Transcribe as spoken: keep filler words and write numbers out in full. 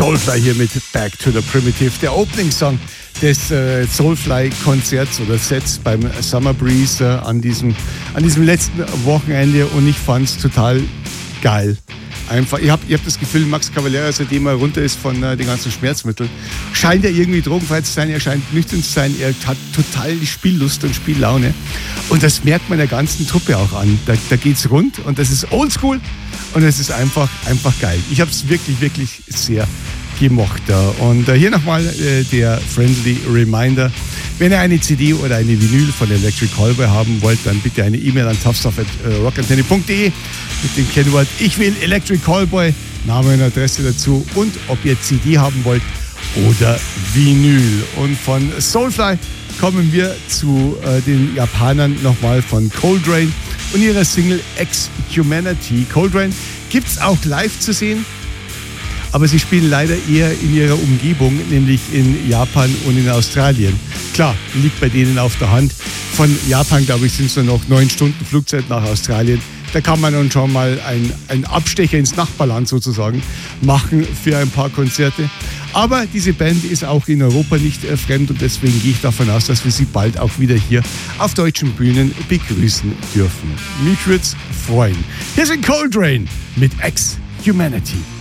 Soulfly hier mit Back to the Primitive, der Opening-Song des äh, Soulfly-Konzerts oder Sets beim Summer Breeze äh, an, diesem, an diesem letzten Wochenende, und ich fand es total geil. Einfach, ich habe ich hab das Gefühl, Max Cavalera, seitdem er runter ist von äh, den ganzen Schmerzmitteln, scheint er irgendwie drogenfrei zu sein, er scheint nüchtern zu sein, er hat total die Spiellust und Spiellaune. Und das merkt man der ganzen Truppe auch an. Da, da geht's rund und das ist oldschool und es ist einfach, einfach geil. Ich habe es wirklich, wirklich sehr gemocht. Und äh, hier nochmal äh, der friendly Reminder. Wenn ihr eine C D oder eine Vinyl von Electric Callboy haben wollt, dann bitte eine E-Mail an toughstuff at rockantenne punkt de mit dem Kennwort Ich will Electric Callboy, Name und Adresse dazu und ob ihr C D haben wollt oder Vinyl. Und von Soulfly kommen wir zu äh, den Japanern nochmal von Coldrain und ihrer Single Ex-Humanity. Coldrain gibt es auch live zu sehen, aber sie spielen leider eher in ihrer Umgebung, nämlich in Japan und in Australien. Klar, liegt bei denen auf der Hand. Von Japan, glaube ich, sind es nur noch neun Stunden Flugzeit nach Australien. Da kann man dann schon mal einen Abstecher ins Nachbarland sozusagen machen für ein paar Konzerte. Aber diese Band ist auch in Europa nicht äh, fremd und deswegen gehe ich davon aus, dass wir sie bald auch wieder hier auf deutschen Bühnen begrüßen dürfen. Mich würde es freuen. Hier sind Coldrain mit Ex-Humanity.